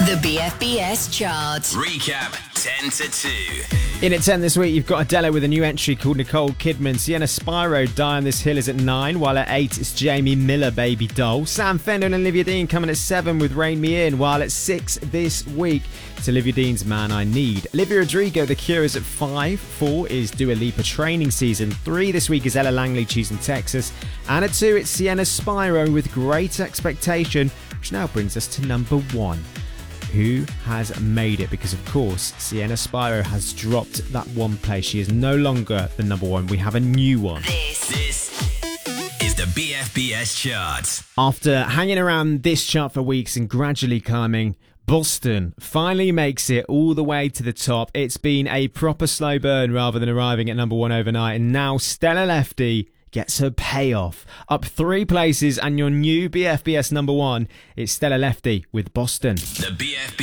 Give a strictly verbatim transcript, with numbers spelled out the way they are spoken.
The B F B S chart. Recap ten to two. In at ten this week, you've got Adele with a new entry called Nicole Kidman. Sienna Spyro, Die on This Hill is at nine, while at eight it's Jamie Miller, Baby Doll. Sam Fender and Olivia Dean coming at seven with Rain Me In, while at six this week it's Olivia Dean's Man I Need. Olivia Rodrigo, The Cure is at five. four is Dua Lipa, Training Season. three this week is Ella Langley, Choosing Texas. And at two it's Sienna Spyro with Great Expectation, which now brings us to number one. Who has made it? Because of course Sienna Spyro has dropped that one place. She is no longer the number one. We have a new one. This, This is the B F B S chart. After hanging around this chart for weeks and gradually climbing, Boston finally makes it all the way to the top. It's been a proper slow burn rather than arriving at number one overnight, and now Stella Lefty gets her payoff. Up three places and your new B F B S number one, it's Stella Lefty with Boston. The B F B